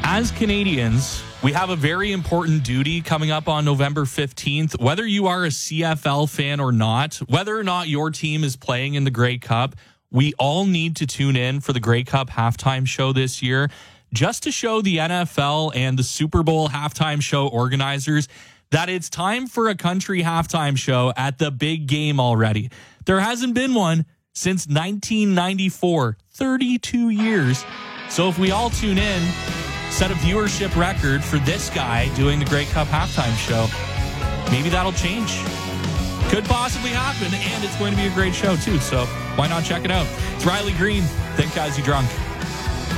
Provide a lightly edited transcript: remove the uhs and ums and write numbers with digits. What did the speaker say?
As Canadians, we have a very important duty coming up on November 15th. Whether you are a CFL fan or not, whether or not your team is playing in the Grey Cup, we all need to tune in for the Grey Cup halftime show this year, just to show the NFL and the Super Bowl halftime show organizers that it's time for a country halftime show at the big game already. There hasn't been one since 1994, 32 years. So if we all tune in, set a viewership record for this guy doing the Grey Cup halftime show, maybe that'll change. Could possibly happen, and it's going to be a great show too. So why not check it out? It's Riley Green. Think As You Drunk.